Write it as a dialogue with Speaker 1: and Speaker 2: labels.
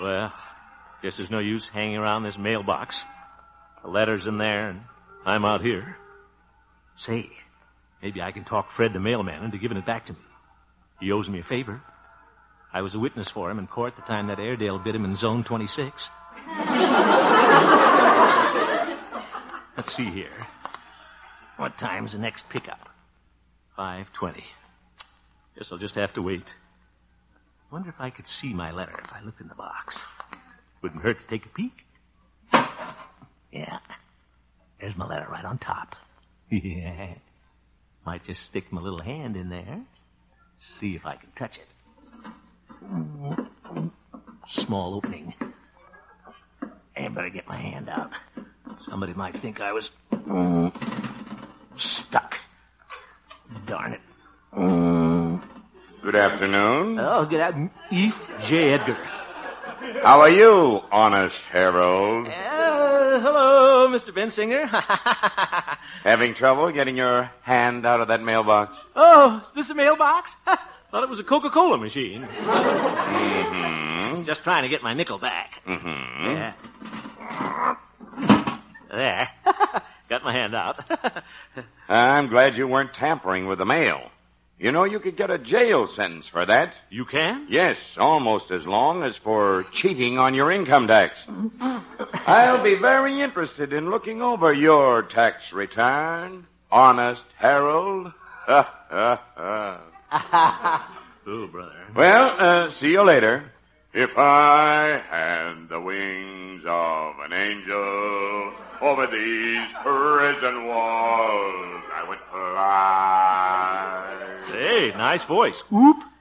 Speaker 1: Well, guess there's no use hanging around this mailbox. The letter's in there, and I'm out here. Say, maybe I can talk Fred the mailman into giving it back to me. He owes me a favor. I was a witness for him in court the time that Airedale bit him in Zone 26. Let's see here. What time's the next pickup? 5:20. Guess I'll just have to wait. Wonder if I could see my letter if I looked in the box. Wouldn't hurt to take a peek. Yeah. There's my letter right on top. Yeah. Might just stick my little hand in there. See if I can touch it. Small opening. I better get my hand out. Somebody might think I was stuck. Darn it.
Speaker 2: Good afternoon.
Speaker 1: Oh, good afternoon. Eve J. Edgar.
Speaker 2: How are you, Honest Harold?
Speaker 1: Hello, Mr. Bensinger.
Speaker 2: Having trouble getting your hand out of that mailbox?
Speaker 1: Oh, is this a mailbox? Thought it was a Coca-Cola machine.
Speaker 2: Mm-hmm.
Speaker 1: Just trying to get my nickel back.
Speaker 2: Mm-hmm.
Speaker 1: Yeah. There. Got my hand out.
Speaker 2: I'm glad you weren't tampering with the mail. You know, you could get a jail sentence for that.
Speaker 1: You can?
Speaker 2: Yes, almost as long as for cheating on your income tax. I'll be very interested in looking over your tax return, Honest Harold.
Speaker 1: Oh, brother.
Speaker 2: Well, see you later. If I had the wings of an angel over these prison walls, I would fly.
Speaker 1: Hey, nice voice. Whoop.